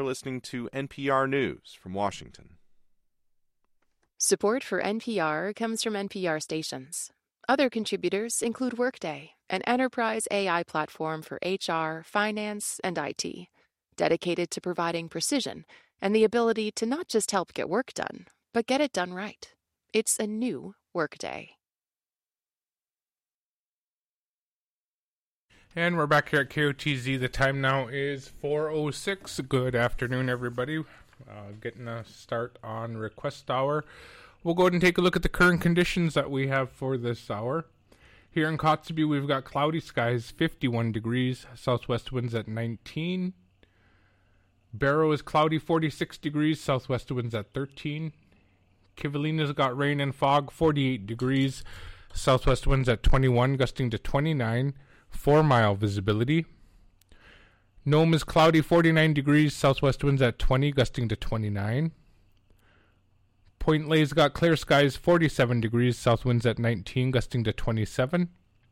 listening to NPR News from Washington. Support for NPR comes from NPR stations. Other contributors include Workday, an enterprise AI platform for HR, finance, and IT, dedicated to providing precision and the ability to not just help get work done, but get it done right. It's a new Workday. And we're back here at KOTZ. The time now is 4:06. Good afternoon, everybody. Getting a start on Request Hour. We'll go ahead and take a look at the current conditions that we have for this hour. Here in Kotzebue, we've got cloudy skies, 51 degrees, southwest winds at 19. Barrow is cloudy, 46 degrees, southwest winds at 13. Kivalina's got rain and fog, 48 degrees, southwest winds at 21, gusting to 29. 4-mile visibility. Nome is cloudy, 49 degrees, southwest winds at 20, gusting to 29. Point Ley's got clear skies, 47 degrees, south winds at 19, gusting to 27.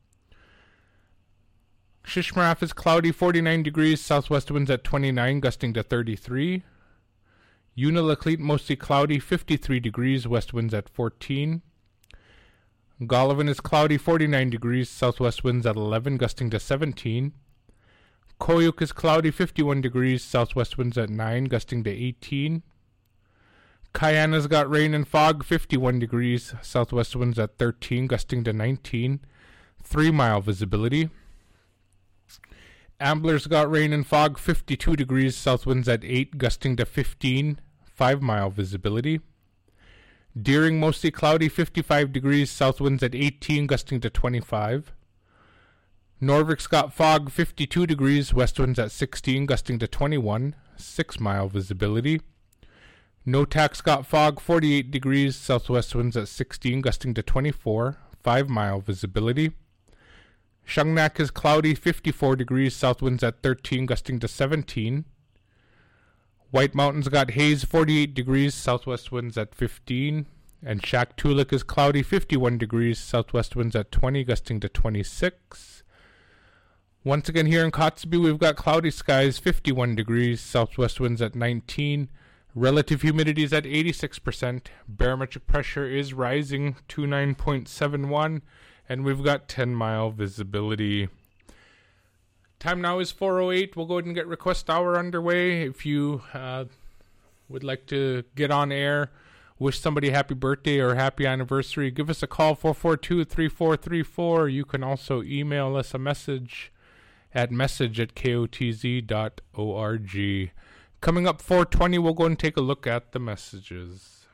Shishmaref is cloudy, 49 degrees, southwest winds at 29, gusting to 33. Unalakleet mostly cloudy, 53 degrees, west winds at 14. Golovin is cloudy, 49 degrees, southwest winds at 11, gusting to 17. Koyuk is cloudy, 51 degrees, southwest winds at 9, gusting to 18. Kayana's got rain and fog, 51 degrees, southwest winds at 13, gusting to 19. 3-mile visibility. Ambler's got rain and fog, 52 degrees, south winds at 8, gusting to 15. 5-mile visibility. Deering mostly cloudy, 55 degrees, south winds at 18, gusting to 25. Norvik's got fog, 52 degrees, west winds at 16, gusting to 21. 6-mile visibility. Notak's got fog, 48 degrees, southwest winds at 16, gusting to 24. 5-mile visibility. Shungnak is cloudy, 54 degrees, south winds at 13, gusting to 17. White Mountain's got haze, 48 degrees, southwest winds at 15. And Shaktoolik is cloudy, 51 degrees, southwest winds at 20, gusting to 26. Once again here in Kotzebue, we've got cloudy skies, 51 degrees, southwest winds at 19. Relative humidity is at 86%. Barometric pressure is rising to 9.71. And we've got 10-mile visibility. Time now is 4:08. We'll go ahead and get Request Hour underway. If you would like to get on air, wish somebody happy birthday or happy anniversary, give us a call, 442-3434. You can also email us a message at message@kotz.org. Coming up 4:20, we'll go and take a look at the messages.